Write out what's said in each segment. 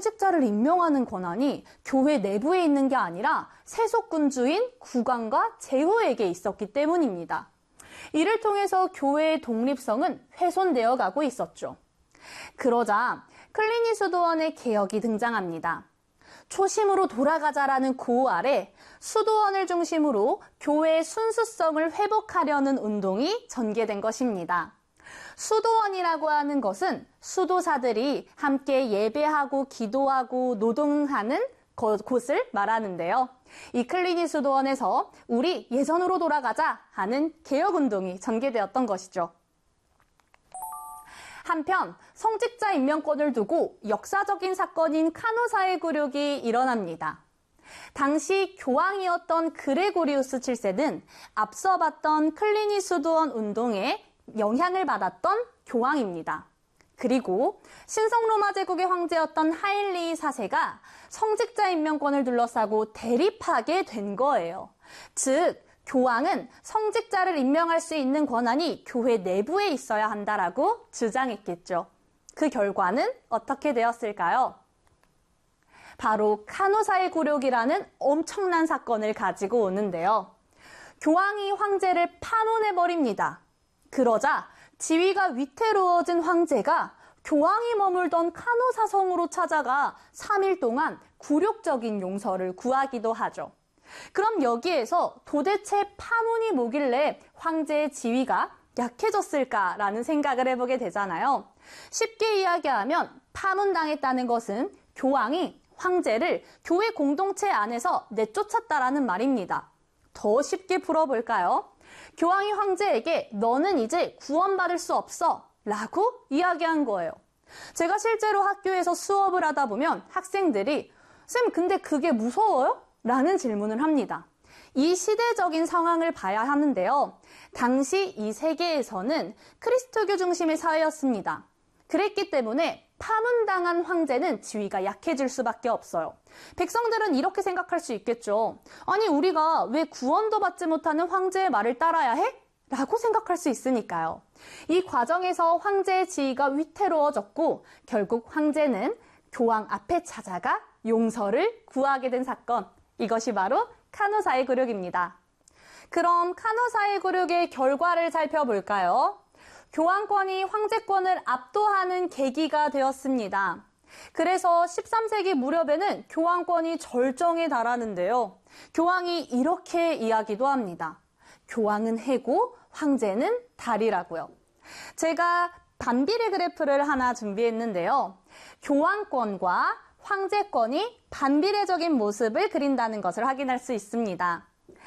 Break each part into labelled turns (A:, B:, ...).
A: 성직자를 임명하는 권한이 교회 내부에 있는 게 아니라 세속군주인 국왕과 제후에게 있었기 때문입니다. 이를 통해서 교회의 독립성은 훼손되어 가고 있었죠. 그러자 클리니 수도원의 개혁이 등장합니다. 초심으로 돌아가자라는 구호 아래 수도원을 중심으로 교회의 순수성을 회복하려는 운동이 전개된 것입니다. 수도원이라고 하는 것은 수도사들이 함께 예배하고 기도하고 노동하는 곳을 말하는데요. 이 클리니 수도원에서 우리 예전으로 돌아가자 하는 개혁운동이 전개되었던 것이죠. 한편 성직자 임명권을 두고 역사적인 사건인 카노사의 굴욕이 일어납니다. 당시 교황이었던 그레고리우스 7세는 앞서 봤던 클리니 수도원 운동에 영향을 받았던 교황입니다. 그리고 신성로마 제국의 황제였던 하일리 4세가 성직자 임명권을 둘러싸고 대립하게 된 거예요. 즉 교황은 성직자를 임명할 수 있는 권한이 교회 내부에 있어야 한다라고 주장했겠죠. 그 결과는 어떻게 되었을까요? 바로 카노사의 굴욕이라는 엄청난 사건을 가지고 오는데요. 교황이 황제를 파문해버립니다. 그러자 지위가 위태로워진 황제가 교황이 머물던 카노사 성으로 찾아가 3일 동안 굴욕적인 용서를 구하기도 하죠. 그럼 여기에서 도대체 파문이 뭐길래 황제의 지위가 약해졌을까라는 생각을 해보게 되잖아요. 쉽게 이야기하면 파문당했다는 것은 교황이 황제를 교회 공동체 안에서 내쫓았다라는 말입니다. 더 쉽게 풀어볼까요? 교황이 황제에게 너는 이제 구원받을 수 없어 라고 이야기한 거예요. 제가 실제로 학교에서 수업을 하다 보면 학생들이 쌤 근데 그게 무서워요? 라는 질문을 합니다. 이 시대적인 상황을 봐야 하는데요. 당시 이 세계에서는 그리스도교 중심의 사회였습니다. 그랬기 때문에 파문당한 황제는 지위가 약해질 수밖에 없어요. 백성들은 이렇게 생각할 수 있겠죠. 아니 우리가 왜 구원도 받지 못하는 황제의 말을 따라야 해? 라고 생각할 수 있으니까요. 이 과정에서 황제의 지위가 위태로워졌고 결국 황제는 교황 앞에 찾아가 용서를 구하게 된 사건. 이것이 바로 카노사의 굴욕입니다. 그럼 카노사의 굴욕의 결과를 살펴볼까요? 교황권이 황제권을 압도하는 계기가 되었습니다. 그래서 13세기 무렵에는 교황권이 절정에 달하는데요. 교황이 이렇게 이야기도 합니다. 교황은 해고, 황제는 달이라고요. 제가 반비례 그래프를 하나 준비했는데요. 교황권과 황제권이 반비례적인 모습을 그린다는 것을 확인할 수 있습니다.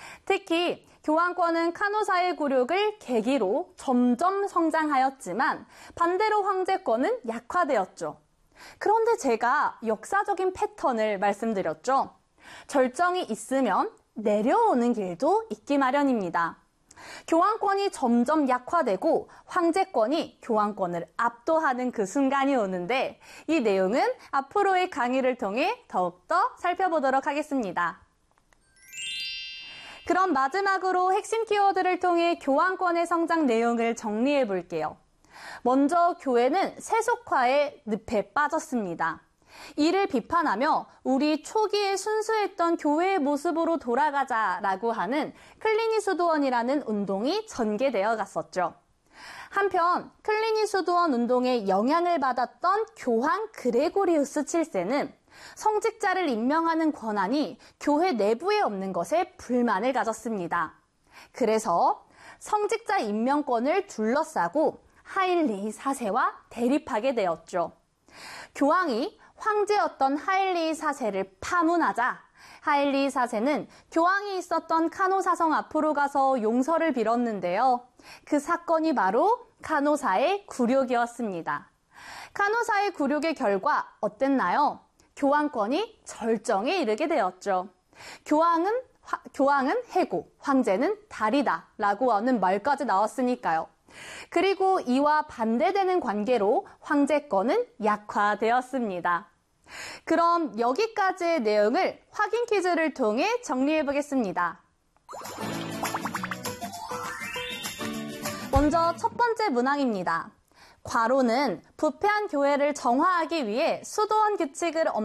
A: 특히 교황권은 카노사의 굴욕을 계기로 점점 성장하였지만 반대로 황제권은 약화되었죠. 그런데 제가 역사적인 패턴을 말씀드렸죠. 절정이 있으면 내려오는 길도 있기 마련입니다. 교황권이 점점 약화되고 황제권이 교황권을 압도하는 그 순간이 오는데 이 내용은 앞으로의 강의를 통해 더욱더 살펴보도록 하겠습니다. 그럼 마지막으로 핵심 키워드를 통해 교황권의 성장 내용을 정리해 볼게요. 먼저 교회는 세속화의 늪에 빠졌습니다. 이를 비판하며 우리 초기에 순수했던 교회의 모습으로 돌아가자라고 하는 클리니 수도원이라는 운동이 전개되어 갔었죠. 한편 클리니 수도원 운동에 영향을 받았던 교황 그레고리우스 7세는 성직자를 임명하는 권한이 교회 내부에 없는 것에 불만을 가졌습니다. 그래서 성직자 임명권을 둘러싸고 하일리 4세와 대립하게 되었죠. 교황이 황제였던 하일리 4세를 파문하자 하일리 4세는 교황이 있었던 카노사성 앞으로 가서 용서를 빌었는데요. 그 사건이 바로 카노사의 굴욕이었습니다. 카노사의 굴욕의 결과 어땠나요? 교황권이 절정에 이르게 되었죠. 교황은 해고, 황제는 달이다 라고 하는 말까지 나왔으니까요. 그리고 이와 반대되는 관계로 황제권은 약화되었습니다. 그럼 여기까지의 내용을 확인 퀴즈를 통해 정리해 보겠습니다. 먼저 첫 번째 문항입니다. 과로는 부패한 교회를 정화하기 위해 수도원 규칙을